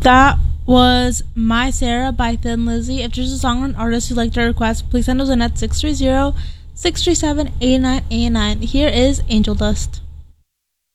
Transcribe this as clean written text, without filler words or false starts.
That was My Sarah by Thin Lizzy. If there's a song or an artist you'd like to request, please send us in at 630-637-8989. Here is Angel Dust.